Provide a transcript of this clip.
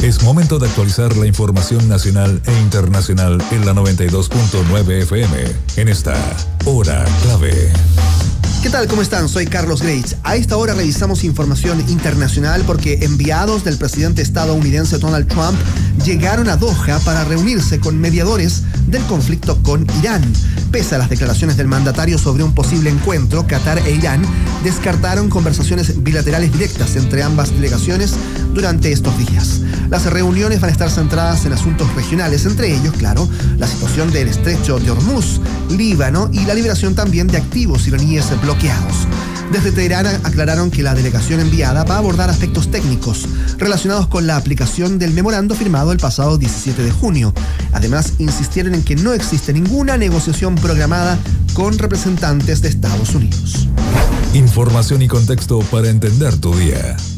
Es momento de actualizar la información nacional e internacional en la 92.9 FM, en esta Hora Clave. ¿Qué tal? ¿Cómo están? Soy Carlos Greitz. A esta hora revisamos información internacional porque enviados del presidente estadounidense Donald Trump llegaron a Doha para reunirse con mediadores del conflicto con Irán. Pese a las declaraciones del mandatario sobre un posible encuentro, Qatar e Irán descartaron conversaciones bilaterales directas entre ambas delegaciones durante estos días. Las reuniones van a estar centradas en asuntos regionales, entre ellos, claro, la situación del estrecho de Hormuz, Líbano y la liberación también de activos iraníes bloqueados. Desde Teherán aclararon que la delegación enviada va a abordar aspectos técnicos relacionados con la aplicación del memorando firmado el pasado 17 de junio. Además, insistieron en que no existe ninguna negociación programada con representantes de Estados Unidos. Información y contexto para entender tu día.